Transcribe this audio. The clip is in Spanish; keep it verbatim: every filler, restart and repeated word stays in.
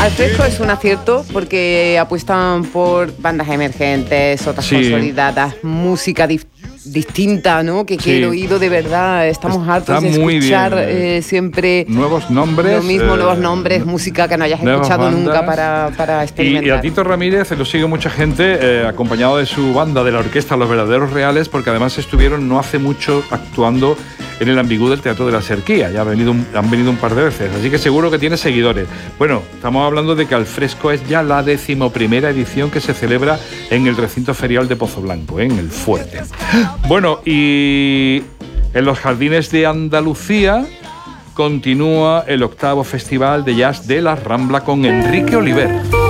Al Fresco es un acierto porque apuestan por bandas emergentes, otras Sí. consolidadas, música dif- distinta, ¿no? Que, que Sí. el oído de verdad, estamos Está hartos de muy escuchar bien. eh, siempre Nuevos nombres. lo mismo, eh, nuevos nombres, música que no hayas nuevas escuchado bandas. nunca para, para Y, experimentar. y a Tito Ramírez lo sigue mucha gente, eh, acompañado de su banda, de la orquesta Los Verdaderos Reales, porque además estuvieron no hace mucho actuando en el Ambigú del Teatro de la Serquía. Ya han venido, un, han venido un par de veces, así que seguro que tiene seguidores. Bueno, estamos hablando de que Al Fresco es ya la decimoprimera edición que se celebra en el recinto ferial de Pozo Blanco, ¿eh? En el Fuerte. Bueno, y en los Jardines de Andalucía continúa el octavo Festival de Jazz de la Rambla con Enrique Oliver.